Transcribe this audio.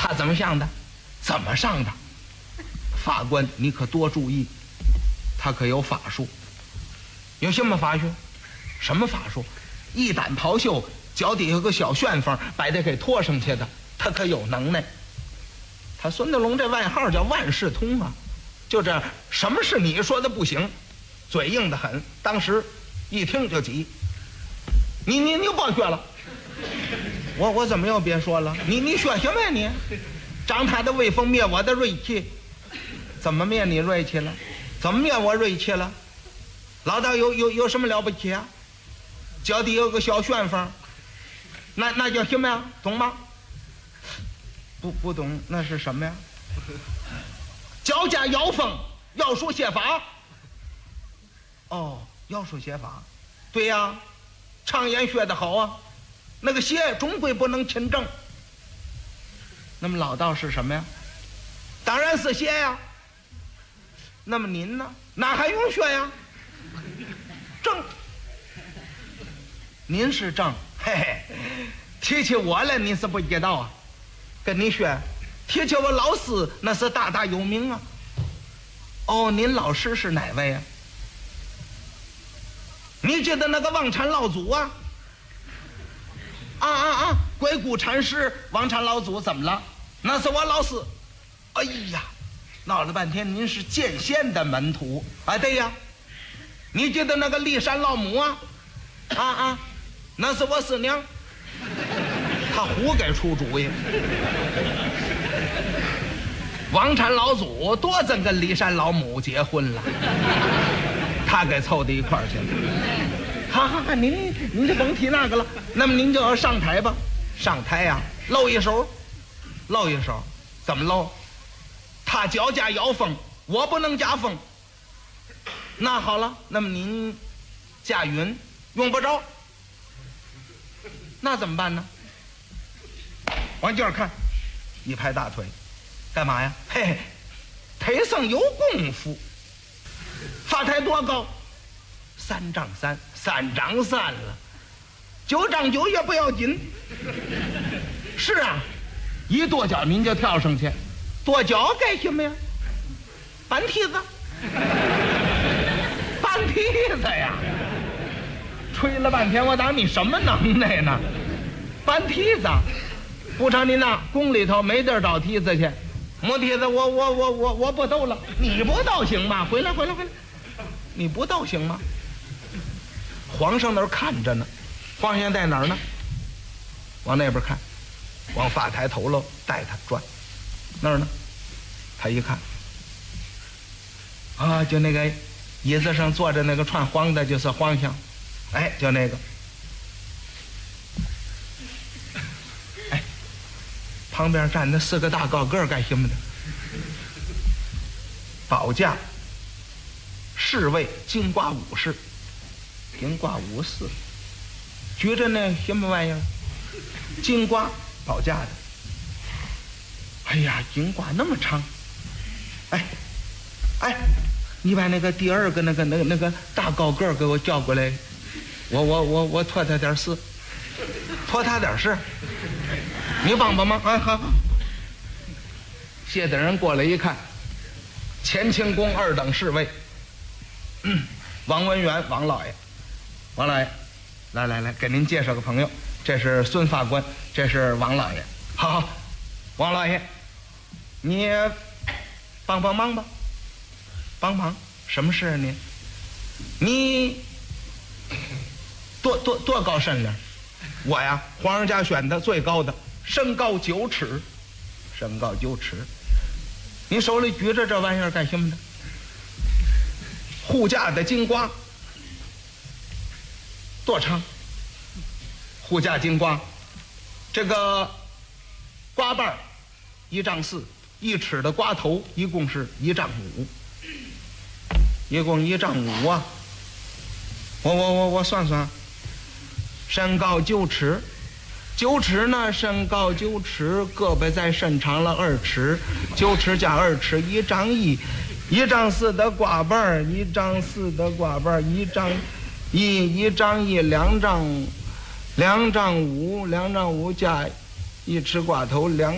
他怎么想的？怎么上的？法官，你可多注意，他可有法术。有什么法术？什么法术？一掸袍袖，脚底下有个小旋风，把他给拖上去的，他可有能耐。他孙德龙这外号叫万事通啊，就这样，什么是你说的不行，嘴硬得很。当时一听就急，你又别学了，我怎么又别说了？你学什么呀你？长他的威风，灭我的锐气。怎么灭你锐气了？怎么灭我锐气了？老道有什么了不起啊？脚底有个小旋风，那叫什么呀？懂吗？不懂，那是什么呀？脚架妖风，妖术写法。哦，妖术写法，对呀，常言学得好啊。那个邪终归不能亲正。那么老道是什么呀？当然是邪呀。那么您呢？哪还用学呀？正。您是正，嘿嘿，提起我来你是不知道啊。跟你学，提起我老师那是大大有名啊。哦，您老师是哪位啊？你记得那个王禅老祖啊？鬼谷禅师，王禅老祖怎么了？那是我老师。哎呀，闹了半天您是剑仙的门徒啊？对呀。你记得那个骊山老母啊？那是我师娘。他胡给出主意。王禅老祖多真跟骊山老母结婚了，他给凑到一块儿去了。好，您就甭提那个了。那么您就要上台吧。上台呀，露一手，露一手，怎么露？他脚架摇风，我不能架风。那好了，那么您架云用不着，那怎么办呢？往这儿看，一拍大腿，干嘛呀？嘿嘿，腿上有功夫。法台多高？3丈3，3丈3了，9丈9也不要紧。是啊，一跺脚您就跳上去，跺脚干什么呀？搬梯子，搬梯子呀！吹了半天，我当你什么能耐呢？搬梯子，不成，您那宫里头没地儿找梯子去，木梯子我不斗了，你不斗行吗？回来，你不斗行吗？皇上那儿看着呢，皇上在哪儿呢？往那边看，往法台头喽，带他转，那儿呢？他一看，啊，就那个椅子上坐着那个穿黄的，就是皇上，哎，就那个，哎，旁边站的4个大高个干什么的？保驾侍卫金瓜武士，金瓜武士举着那什么玩意儿？金瓜保驾的。哎呀，金瓜那么长，哎，你把那个第2个那个大高个给我叫过来，我托他点事，托他点事，你帮忙。哎，好。谢等人过来一看，乾清宫2等侍卫，王文元，王老爷，来，给您介绍个朋友，这是孙法官，这是王老爷。好，王老爷，你帮忙吧。帮忙什么事啊你多高身量？我呀，皇上家选的最高的，身高9尺，你手里举着这玩意儿干什么的？护驾的金瓜多长？护驾金瓜，这个瓜瓣1丈4，1尺的瓜头一共是1丈5，一共1丈5啊！我算算，身高9尺，9尺呢，身高9尺，胳膊再伸长了2尺，9尺加2尺1丈1，1丈4的瓜瓣，1丈4的瓜瓣，1丈1，1丈1，2丈5，2丈5加1尺瓜头2。